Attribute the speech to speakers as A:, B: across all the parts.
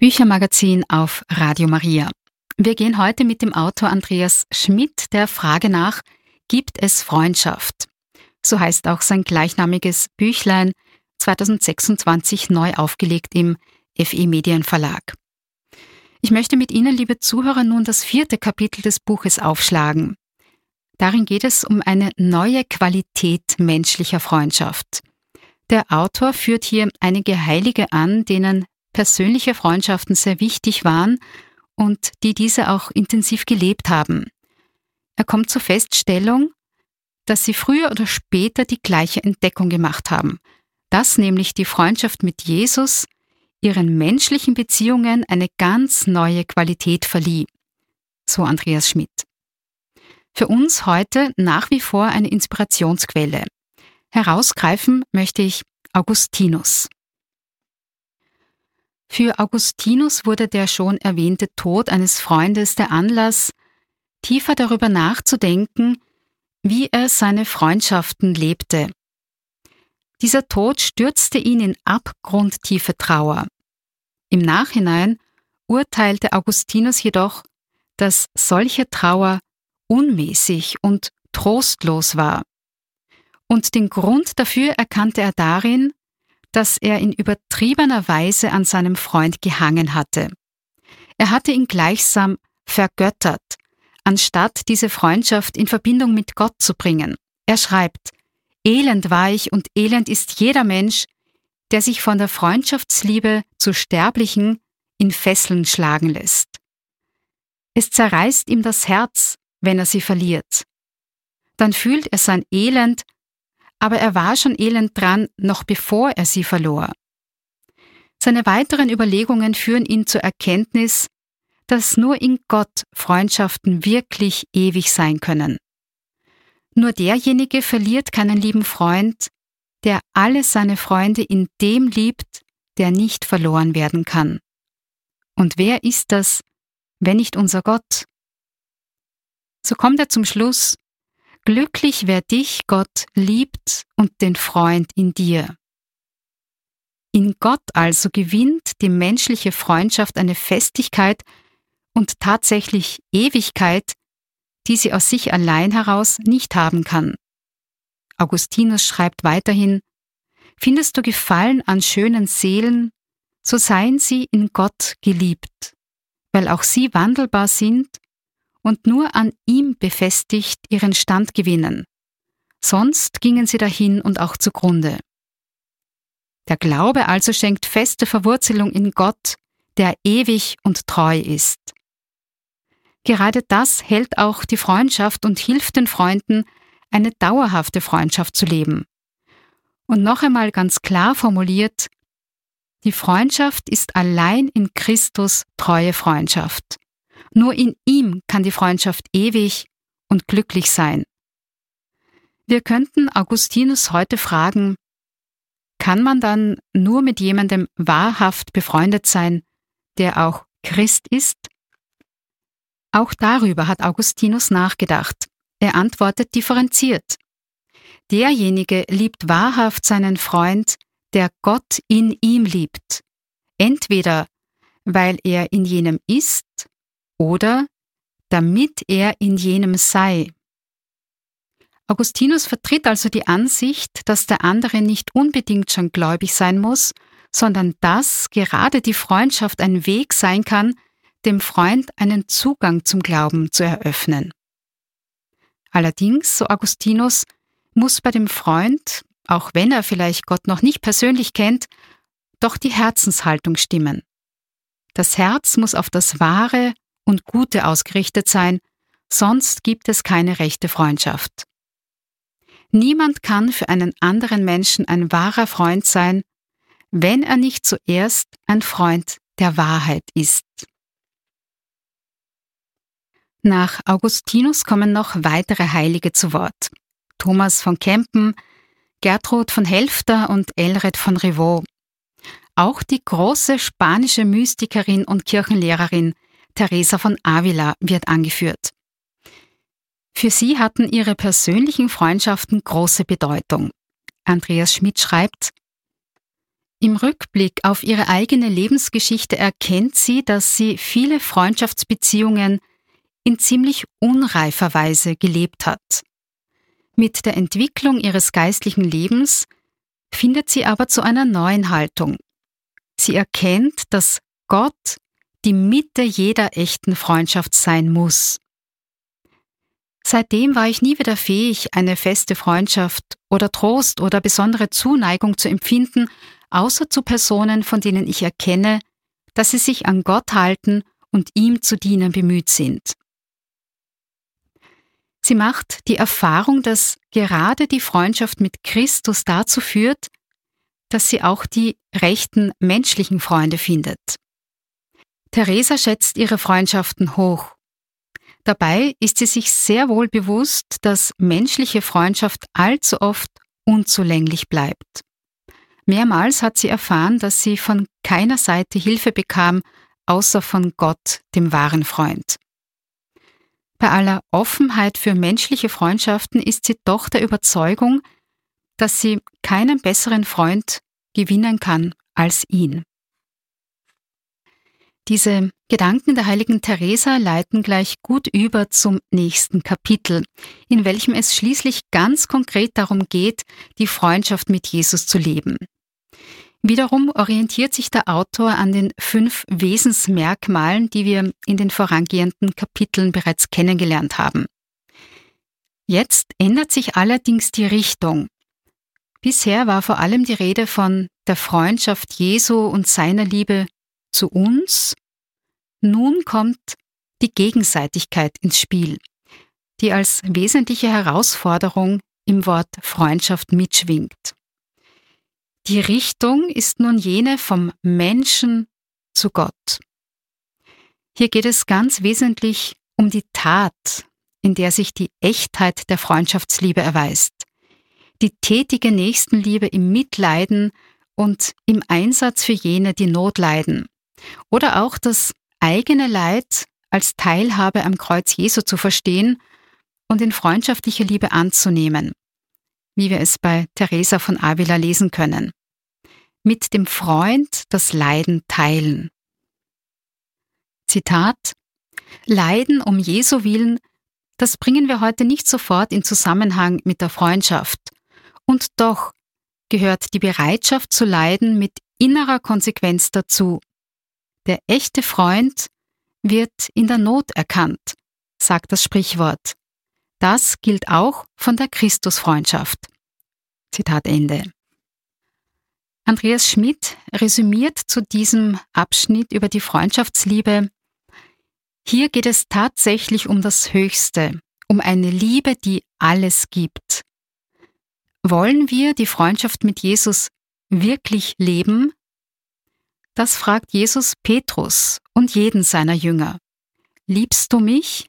A: Büchermagazin auf Radio Maria. Wir gehen heute mit dem Autor Andreas Schmidt der Frage nach, gibt es Freundschaft? So heißt auch sein gleichnamiges Büchlein, 2026 neu aufgelegt im FE Medienverlag. Ich möchte mit Ihnen, liebe Zuhörer, nun das 4. Kapitel des Buches aufschlagen. Darin geht es um eine neue Qualität menschlicher Freundschaft. Der Autor führt hier einige Heilige an, denen persönliche Freundschaften sehr wichtig waren und die diese auch intensiv gelebt haben. Er kommt zur Feststellung, dass sie früher oder später die gleiche Entdeckung gemacht haben, dass nämlich die Freundschaft mit Jesus ihren menschlichen Beziehungen eine ganz neue Qualität verlieh. So Andreas Schmidt. Für uns heute nach wie vor eine Inspirationsquelle. Herausgreifen möchte ich Augustinus. Für Augustinus wurde der schon erwähnte Tod eines Freundes der Anlass, tiefer darüber nachzudenken, wie er seine Freundschaften lebte. Dieser Tod stürzte ihn in abgrundtiefe Trauer. Im Nachhinein urteilte Augustinus jedoch, dass solche Trauer unmäßig und trostlos war. Und den Grund dafür erkannte er darin, dass er in übertriebener Weise an seinem Freund gehangen hatte. Er hatte ihn gleichsam vergöttert, anstatt diese Freundschaft in Verbindung mit Gott zu bringen. Er schreibt: Elend war ich und elend ist jeder Mensch, der sich von der Freundschaftsliebe zu Sterblichen in Fesseln schlagen lässt. Es zerreißt ihm das Herz, wenn er sie verliert. Dann fühlt er sein Elend, aber er war schon elend dran, noch bevor er sie verlor. Seine weiteren Überlegungen führen ihn zur Erkenntnis, dass nur in Gott Freundschaften wirklich ewig sein können. Nur derjenige verliert keinen lieben Freund, der alle seine Freunde in dem liebt, der nicht verloren werden kann. Und wer ist das, wenn nicht unser Gott? So kommt er zum Schluss: Glücklich, wer dich, Gott, liebt und den Freund in dir. In Gott also gewinnt die menschliche Freundschaft eine Festigkeit und tatsächlich Ewigkeit, die sie aus sich allein heraus nicht haben kann. Augustinus schreibt weiterhin: Findest du Gefallen an schönen Seelen, so seien sie in Gott geliebt, weil auch sie wandelbar sind und nur an ihm befestigt ihren Stand gewinnen. Sonst gingen sie dahin und auch zugrunde. Der Glaube also schenkt feste Verwurzelung in Gott, der ewig und treu ist. Gerade das hält auch die Freundschaft und hilft den Freunden, eine dauerhafte Freundschaft zu leben. Und noch einmal ganz klar formuliert: Die Freundschaft ist allein in Christus treue Freundschaft. Nur in ihm kann die Freundschaft ewig und glücklich sein. Wir könnten Augustinus heute fragen: Kann man dann nur mit jemandem wahrhaft befreundet sein, der auch Christ ist? Auch darüber hat Augustinus nachgedacht. Er antwortet differenziert: Derjenige liebt wahrhaft seinen Freund, der Gott in ihm liebt. Entweder weil er in jenem ist, oder damit er in jenem sei. Augustinus vertritt also die Ansicht, dass der andere nicht unbedingt schon gläubig sein muss, sondern dass gerade die Freundschaft ein Weg sein kann, dem Freund einen Zugang zum Glauben zu eröffnen. Allerdings, so Augustinus, muss bei dem Freund, auch wenn er vielleicht Gott noch nicht persönlich kennt, doch die Herzenshaltung stimmen. Das Herz muss auf das Wahre und Gute ausgerichtet sein, sonst gibt es keine rechte Freundschaft. Niemand kann für einen anderen Menschen ein wahrer Freund sein, wenn er nicht zuerst ein Freund der Wahrheit ist. Nach Augustinus kommen noch weitere Heilige zu Wort: Thomas von Kempen, Gertrud von Helfter und Elred von Rivaux. Auch die große spanische Mystikerin und Kirchenlehrerin Teresa von Avila wird angeführt. Für sie hatten ihre persönlichen Freundschaften große Bedeutung. Andreas Schmidt schreibt: Im Rückblick auf ihre eigene Lebensgeschichte erkennt sie, dass sie viele Freundschaftsbeziehungen in ziemlich unreifer Weise gelebt hat. Mit der Entwicklung ihres geistlichen Lebens findet sie aber zu einer neuen Haltung. Sie erkennt, dass Gott die Mitte jeder echten Freundschaft sein muss. Seitdem war ich nie wieder fähig, eine feste Freundschaft oder Trost oder besondere Zuneigung zu empfinden, außer zu Personen, von denen ich erkenne, dass sie sich an Gott halten und ihm zu dienen bemüht sind. Sie macht die Erfahrung, dass gerade die Freundschaft mit Christus dazu führt, dass sie auch die rechten menschlichen Freunde findet. Teresa schätzt ihre Freundschaften hoch. Dabei ist sie sich sehr wohl bewusst, dass menschliche Freundschaft allzu oft unzulänglich bleibt. Mehrmals hat sie erfahren, dass sie von keiner Seite Hilfe bekam, außer von Gott, dem wahren Freund. Bei aller Offenheit für menschliche Freundschaften ist sie doch der Überzeugung, dass sie keinen besseren Freund gewinnen kann als ihn. Diese Gedanken der heiligen Teresa leiten gleich gut über zum nächsten Kapitel, in welchem es schließlich ganz konkret darum geht, die Freundschaft mit Jesus zu leben. Wiederum orientiert sich der Autor an den 5 Wesensmerkmalen, die wir in den vorangehenden Kapiteln bereits kennengelernt haben. Jetzt ändert sich allerdings die Richtung. Bisher war vor allem die Rede von der Freundschaft Jesu und seiner Liebe zu uns. Nun kommt die Gegenseitigkeit ins Spiel, die als wesentliche Herausforderung im Wort Freundschaft mitschwingt. Die Richtung ist nun jene vom Menschen zu Gott. Hier geht es ganz wesentlich um die Tat, in der sich die Echtheit der Freundschaftsliebe erweist. Die tätige Nächstenliebe im Mitleiden und im Einsatz für jene, die Not leiden. Oder auch das eigene Leid als Teilhabe am Kreuz Jesu zu verstehen und in freundschaftlicher Liebe anzunehmen, wie wir es bei Teresa von Avila lesen können. Mit dem Freund das Leiden teilen. Zitat: Leiden um Jesu willen, das bringen wir heute nicht sofort in Zusammenhang mit der Freundschaft. Und doch gehört die Bereitschaft zu leiden mit innerer Konsequenz dazu. Der echte Freund wird in der Not erkannt, sagt das Sprichwort. Das gilt auch von der Christusfreundschaft. Zitat Ende. Andreas Schmidt resümiert zu diesem Abschnitt über die Freundschaftsliebe: Hier geht es tatsächlich um das Höchste, um eine Liebe, die alles gibt. Wollen wir die Freundschaft mit Jesus wirklich leben? Das fragt Jesus Petrus und jeden seiner Jünger. Liebst du mich?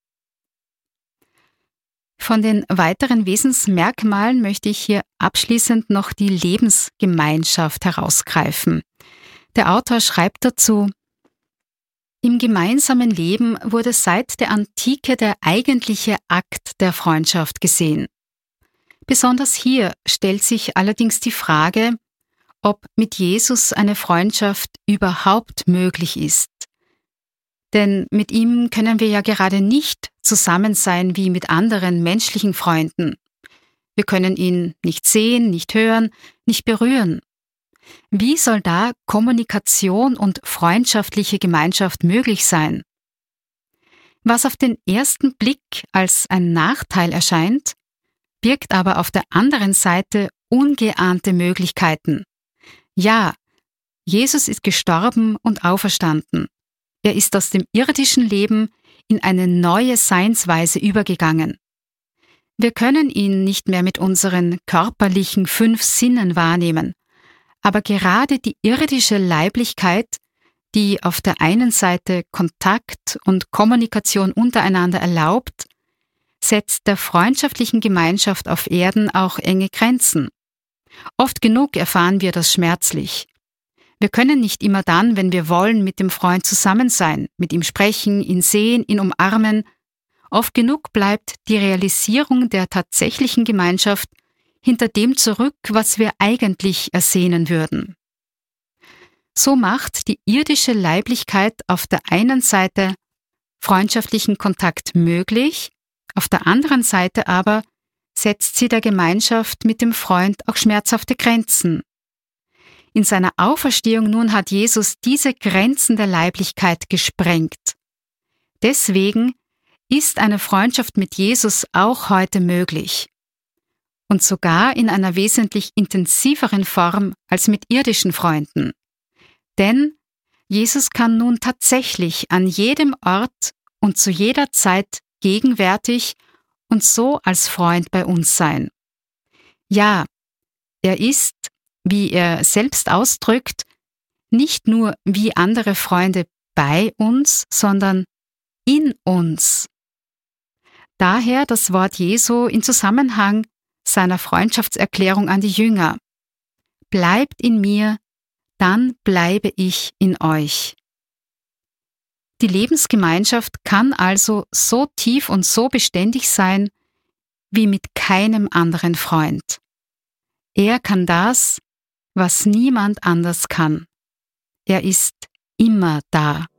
A: Von den weiteren Wesensmerkmalen möchte ich hier abschließend noch die Lebensgemeinschaft herausgreifen. Der Autor schreibt dazu: Im gemeinsamen Leben wurde seit der Antike der eigentliche Akt der Freundschaft gesehen. Besonders hier stellt sich allerdings die Frage, ob mit Jesus eine Freundschaft überhaupt möglich ist. Denn mit ihm können wir ja gerade nicht zusammen sein wie mit anderen menschlichen Freunden. Wir können ihn nicht sehen, nicht hören, nicht berühren. Wie soll da Kommunikation und freundschaftliche Gemeinschaft möglich sein? Was auf den ersten Blick als ein Nachteil erscheint, birgt aber auf der anderen Seite ungeahnte Möglichkeiten. Ja, Jesus ist gestorben und auferstanden. Er ist aus dem irdischen Leben in eine neue Seinsweise übergegangen. Wir können ihn nicht mehr mit unseren körperlichen 5 Sinnen wahrnehmen, aber gerade die irdische Leiblichkeit, die auf der einen Seite Kontakt und Kommunikation untereinander erlaubt, setzt der freundschaftlichen Gemeinschaft auf Erden auch enge Grenzen. Oft genug erfahren wir das schmerzlich. Wir können nicht immer dann, wenn wir wollen, mit dem Freund zusammen sein, mit ihm sprechen, ihn sehen, ihn umarmen. Oft genug bleibt die Realisierung der tatsächlichen Gemeinschaft hinter dem zurück, was wir eigentlich ersehnen würden. So macht die irdische Leiblichkeit auf der einen Seite freundschaftlichen Kontakt möglich, auf der anderen Seite aber setzt sie der Gemeinschaft mit dem Freund auch schmerzhafte Grenzen. In seiner Auferstehung nun hat Jesus diese Grenzen der Leiblichkeit gesprengt. Deswegen ist eine Freundschaft mit Jesus auch heute möglich. Und sogar in einer wesentlich intensiveren Form als mit irdischen Freunden. Denn Jesus kann nun tatsächlich an jedem Ort und zu jeder Zeit gegenwärtig und so als Freund bei uns sein. Ja, er ist, wie er selbst ausdrückt, nicht nur wie andere Freunde bei uns, sondern in uns. Daher das Wort Jesu in Zusammenhang seiner Freundschaftserklärung an die Jünger. Bleibt in mir, dann bleibe ich in euch. Die Lebensgemeinschaft kann also so tief und so beständig sein, wie mit keinem anderen Freund. Er kann das, was niemand anders kann. Er ist immer da.